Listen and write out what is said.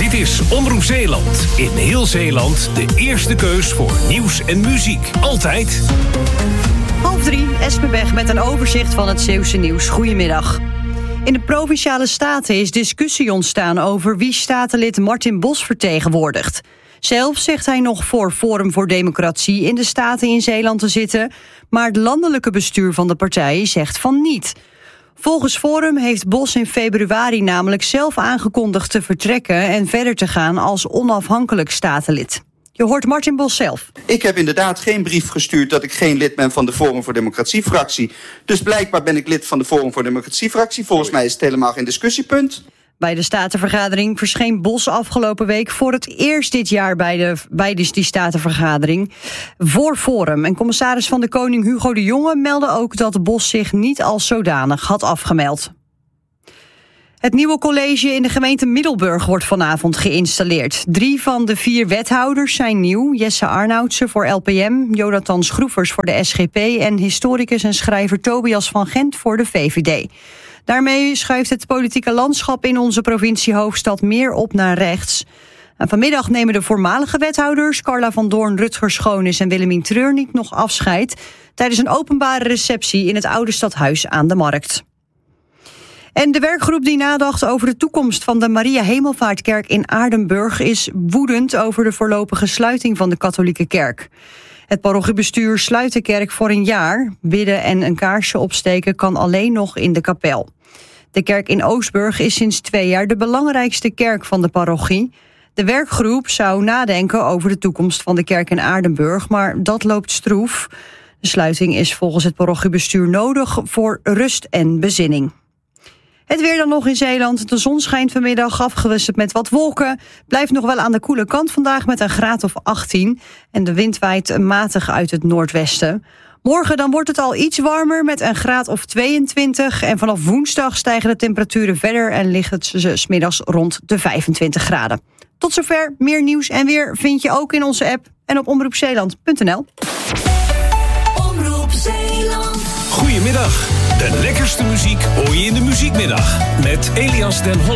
Dit is Omroep Zeeland. In heel Zeeland de eerste keus voor nieuws en muziek. Altijd. 2:30, Espenberg met een overzicht van het Zeeuwse nieuws. Goedemiddag. In de Provinciale Staten is discussie ontstaan over wie statenlid Martin Bos vertegenwoordigt. Zelf zegt hij nog voor Forum voor Democratie in de Staten in Zeeland te zitten, maar het landelijke bestuur van de partij zegt van niet. Volgens Forum heeft Bos in februari namelijk zelf aangekondigd te vertrekken en verder te gaan als onafhankelijk statenlid. Je hoort Martin Bos zelf. Ik heb inderdaad geen brief gestuurd dat ik geen lid ben van de Forum voor Democratie-fractie. Dus blijkbaar ben ik lid van de Forum voor Democratie-fractie. Volgens mij is het helemaal geen discussiepunt. Bij de Statenvergadering verscheen Bos afgelopen week voor het eerst dit jaar bij die Statenvergadering voor Forum. En commissaris van de Koning Hugo de Jonge meldde ook dat Bos zich niet als zodanig had afgemeld. Het nieuwe college in de gemeente Middelburg wordt vanavond geïnstalleerd. 3 van de 4 wethouders zijn nieuw. Jesse Arnoudsen voor LPM, Jonathan Schroevers voor de SGP... en historicus en schrijver Tobias van Gent voor de VVD. Daarmee schuift het politieke landschap in onze provinciehoofdstad meer op naar rechts. En vanmiddag nemen de voormalige wethouders Carla van Doorn, Rutger Schoonis en Willemien Treurniet nog afscheid tijdens een openbare receptie in het Oude Stadhuis aan de Markt. En de werkgroep die nadacht over de toekomst van de Maria Hemelvaartkerk in Aardenburg is woedend over de voorlopige sluiting van de katholieke kerk. Het parochiebestuur sluit de kerk voor een jaar. Bidden en een kaarsje opsteken kan alleen nog in de kapel. De kerk in Oostburg is sinds 2 jaar de belangrijkste kerk van de parochie. De werkgroep zou nadenken over de toekomst van de kerk in Aardenburg, maar dat loopt stroef. De sluiting is volgens het parochiebestuur nodig voor rust en bezinning. Het weer dan nog in Zeeland. De zon schijnt vanmiddag, afgewisseld met wat wolken. Blijft nog wel aan de koele kant vandaag met een graad of 18. En de wind waait matig uit het noordwesten. Morgen dan wordt het al iets warmer met een graad of 22. En vanaf woensdag stijgen de temperaturen verder en ligt het 's middags rond de 25 graden. Tot zover. Meer nieuws en weer vind je ook in onze app en op omroepzeeland.nl. Omroep Zeeland. Goedemiddag. De lekkerste muziek hoor je in de muziekmiddag met Elias den Hollander.